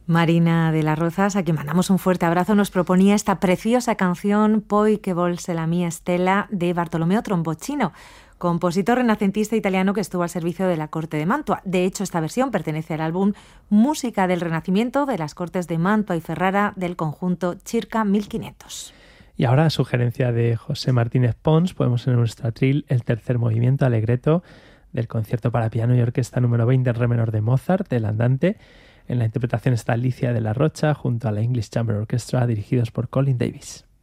Marina de las Rozas, a quien mandamos un fuerte abrazo, nos proponía esta preciosa canción Poi che volse la mia stella de Bartolomeo Tromboccino, compositor renacentista italiano que estuvo al servicio de la corte de Mantua. De hecho, esta versión pertenece al álbum Música del Renacimiento de las Cortes de Mantua y Ferrara del conjunto Circa 1500. Y ahora, a sugerencia de José Martínez Pons, podemos en nuestro atril el tercer movimiento Allegretto del concierto para piano y orquesta número 20 en re menor de Mozart, del Andante. En la interpretación está Alicia de la Rocha junto a la English Chamber Orchestra, dirigidos por Colin Davis.